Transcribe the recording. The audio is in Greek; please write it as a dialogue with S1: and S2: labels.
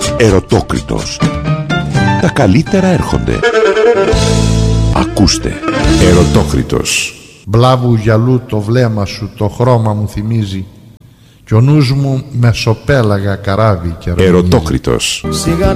S1: Ερωτόκριτος. Τα καλύτερα έρχονται. Ακούστε. Ερωτόκριτος.
S2: Μπλάβου γυαλού το βλέμμα σου, το χρώμα μου θυμίζει, κι ο νους μου μεσοπέλαγα καράβι και
S1: Ερωτόκριτος.